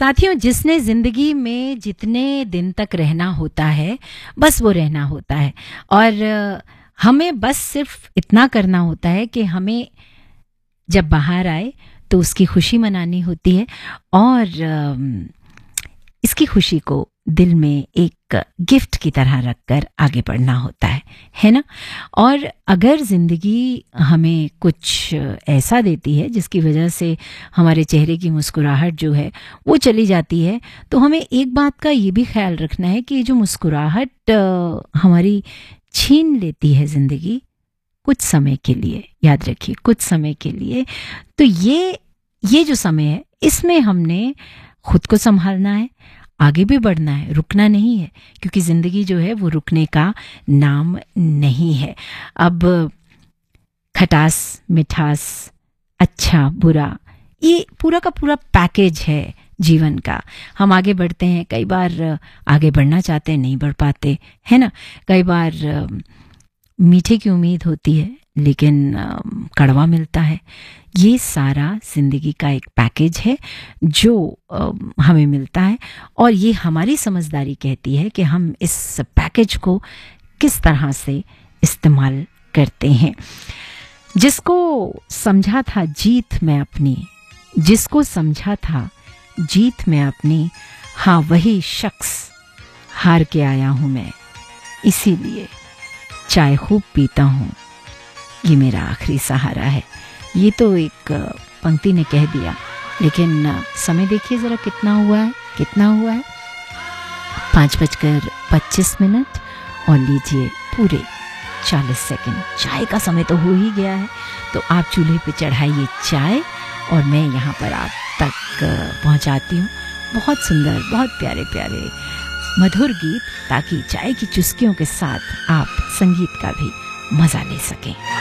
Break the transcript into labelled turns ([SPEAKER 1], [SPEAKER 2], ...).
[SPEAKER 1] साथियों, जिसने जिंदगी में जितने दिन तक रहना होता है बस वो रहना होता है और हमें बस सिर्फ इतना करना होता है कि हमें जब बाहर आए तो उसकी खुशी मनानी होती है और इसकी खुशी को दिल में एक गिफ्ट की तरह रखकर आगे बढ़ना होता है ना। और अगर ज़िंदगी हमें कुछ ऐसा देती है जिसकी वजह से हमारे चेहरे की मुस्कुराहट जो है वो चली जाती है, तो हमें एक बात का ये भी ख्याल रखना है कि जो मुस्कुराहट हमारी छीन लेती है ज़िंदगी कुछ समय के लिए, याद रखिए कुछ समय के लिए, तो ये जो समय है इसमें हमने खुद को संभालना है, आगे भी बढ़ना है, रुकना नहीं है, क्योंकि ज़िंदगी जो है वो रुकने का नाम नहीं है। अब खटास मिठास अच्छा बुरा ये पूरा का पूरा पैकेज है जीवन का। हम आगे बढ़ते हैं, कई बार आगे बढ़ना चाहते हैं नहीं बढ़ पाते, है ना। कई बार मीठे की उम्मीद होती है लेकिन कड़वा मिलता है। ये सारा ज़िंदगी का एक पैकेज है जो हमें मिलता है और ये हमारी समझदारी कहती है कि हम इस पैकेज को किस तरह से इस्तेमाल करते हैं। जिसको समझा था जीत मैं अपनी, जिसको समझा था जीत मैं अपनी, हाँ वही शख्स हार के आया हूँ मैं, इसीलिए चाय खूब पीता हूँ, ये मेरा आखिरी सहारा है। ये तो एक पंक्ति ने कह दिया, लेकिन समय देखिए ज़रा कितना हुआ है 5:25 और लीजिए पूरे 40 सेकंड। चाय का समय तो हो ही गया है, तो आप चूल्हे पे चढ़ाइए चाय और मैं यहाँ पर आप तक पहुँचाती हूँ बहुत सुंदर, बहुत प्यारे प्यारे मधुर गीत, ताकि चाय की चुस्कियों के साथ आप संगीत का भी मज़ा ले सकें।